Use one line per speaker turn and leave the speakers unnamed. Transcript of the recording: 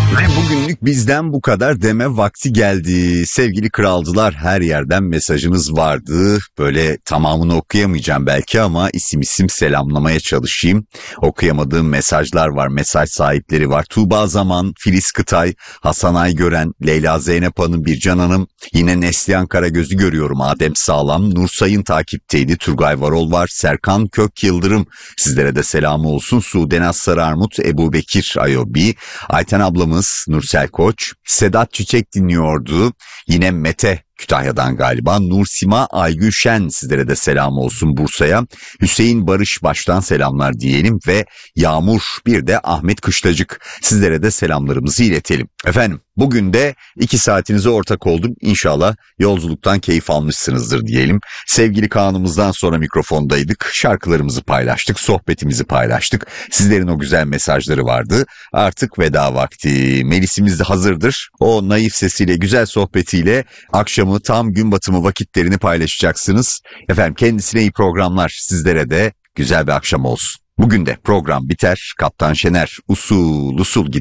Ve bugünlük bizden bu kadar deme vakti geldi. Sevgili kralcılar, her yerden mesajınız vardı. Böyle tamamını okuyamayacağım belki ama isim isim selamlamaya çalışayım. Okuyamadığım mesajlar var, mesaj sahipleri var. Tuğba Zaman, Filiz Kıtay, Hasan Aygören, Leyla Zeynep Hanım, Bircan Hanım, yine Neslihan Karagöz'ü görüyorum, Adem Sağlam, Nursay'ın takipteydi, Turgay Varol var, Serkan Kök Yıldırım, sizlere de selamı olsun. Sudenaz Sararmut, Ebu Bekir Ayobi, Ayten ablamız, Nursel Koç, Sedat Çiçek dinliyordu. Yine Mete Kütahya'dan galiba. Nursima Aygüşen, sizlere de selam olsun Bursa'ya. Hüseyin Barış baştan selamlar diyelim ve Yağmur, bir de Ahmet Kışlacık, sizlere de selamlarımızı iletelim. Efendim, bugün de 2 saatinize ortak oldum. İnşallah yolculuktan keyif almışsınızdır diyelim. Sevgili Kaan'ımızdan sonra mikrofondaydık. Şarkılarımızı paylaştık, sohbetimizi paylaştık. Sizlerin o güzel mesajları vardı. Artık veda vakti. Melis'imiz de hazırdır. O naif sesiyle, güzel sohbetiyle akşamı, tam gün batımı vakitlerini paylaşacaksınız. Efendim, kendisine iyi programlar, sizlere de güzel bir akşam olsun. Bugün de program biter. Kaptan Şener usul usul gider.